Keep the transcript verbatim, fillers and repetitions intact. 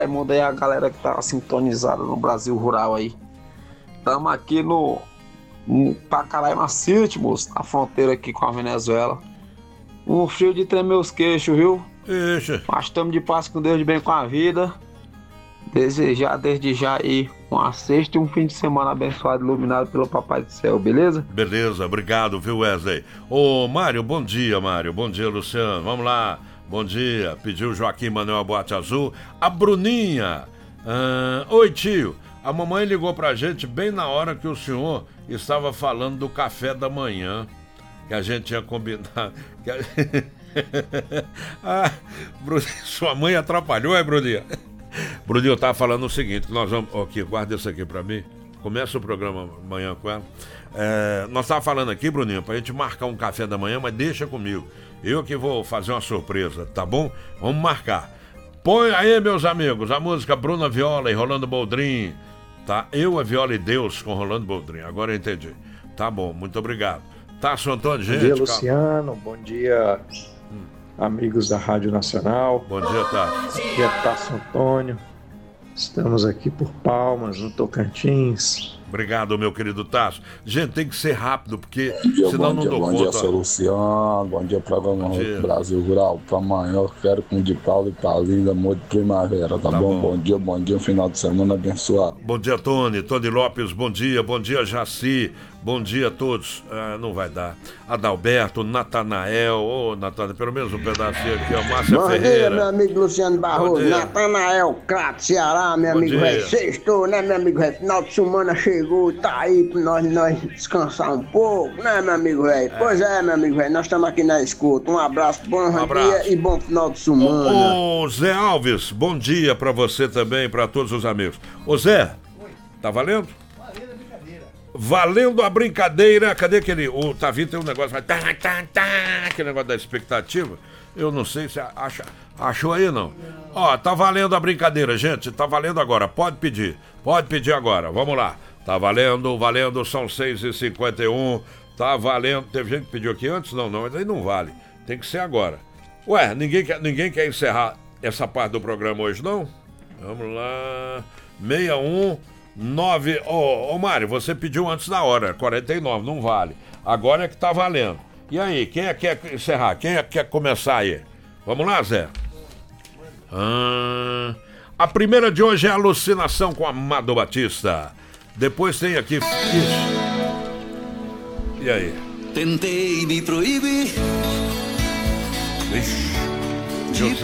Raimundo aí, a galera que tá sintonizada no Brasil Rural aí. Tamo aqui no, no Pacaraima City, moço, na fronteira aqui com a Venezuela. Um frio de tremer os queixos, viu? Ixi. Mas estamos de paz com Deus, de bem com a vida. Desejar desde já aí uma sexta e um fim de semana abençoado, iluminado pelo Papai do Céu, beleza? Beleza, obrigado, viu, Wesley? Ô, Mário, bom dia, Mário. Bom dia, Luciano. Vamos lá. Bom dia. Pediu Joaquim Manuel Boate Azul. A Bruninha. Ah, oi, tio. A mamãe ligou pra gente bem na hora que o senhor estava falando do café da manhã, que a gente tinha combinado. Que a... ah, Bruninha, sua mãe atrapalhou, é, Bruninha? Bruninha, eu tava falando o seguinte, nós vamos... Aqui, guarda isso aqui pra mim. Começa o programa amanhã com ela. É, nós tava falando aqui, Bruninha, pra gente marcar um café da manhã, mas deixa comigo. Eu que vou fazer uma surpresa, tá bom? Vamos marcar. Põe aí, meus amigos, a música Bruna Viola e Rolando Boldrin. Tá? Eu, a Viola e Deus com Rolando Boldrin. Agora eu entendi. Tá bom, muito obrigado. Tasso Antônio, gente. Bom dia, Luciano. Bom dia, hum. amigos da Rádio Nacional. Bom dia, Tasso. Bom dia, Tasso Antônio. Estamos aqui por Palmas, no Tocantins. Obrigado, meu querido Tasso. Gente, tem que ser rápido, porque dia, senão não dia, dou bom conta. Bom dia, seu Luciano. Bom dia, programa bom dia. Brasil Rural. Pra amanhã eu quero com o de Paulo e Palinda, amor de primavera, tá, tá bom? bom? Bom dia, bom dia, final de semana abençoado. Bom dia, Tony. Tony Lopes, bom dia. Bom dia, Jaci. Bom dia a todos. Ah, não vai dar. Adalberto, Natanael. Ô, oh, Natanael, pelo menos um pedacinho aqui, ó. Márcia bom Ferreira. Bom dia, meu amigo Luciano Barroso. Natanael, Crato, Ceará, meu bom amigo dia. velho. Sextou, né, meu amigo velho? Final de semana chegou, tá aí pra nós, nós descansar um pouco, né, meu amigo velho? É. Pois é, meu amigo velho. Nós estamos aqui na escuta. Um abraço, bom um abraço. Dia e bom final de semana. Ô, ô, Zé Alves, bom dia pra você também, pra todos os amigos. Ô, Zé, oi. Tá valendo? Valendo a brincadeira, cadê aquele. O Tavinho tem um negócio, vai. Tá, tá, tá, aquele negócio da expectativa. Eu não sei se acha, achou aí, não. Ó, tá valendo a brincadeira, gente. Tá valendo agora. Pode pedir. Pode pedir agora. Vamos lá. Tá valendo, valendo, são seis e cinquenta e um. Tá valendo. Teve gente que pediu aqui antes? Não, não, mas aí não vale. Tem que ser agora. Ué, ninguém quer, ninguém quer encerrar essa parte do programa hoje, não? Vamos lá. seis um nove. Ô, ô Mário, você pediu antes da hora, quarenta e nove, não vale. Agora é que tá valendo. E aí, quem é que quer encerrar? Quem é que quer começar aí? Vamos lá, Zé? Ah, a primeira de hoje é Alucinação com Amado Batista. Depois tem aqui. Isso. E aí? Tentei me proibir. Ixi.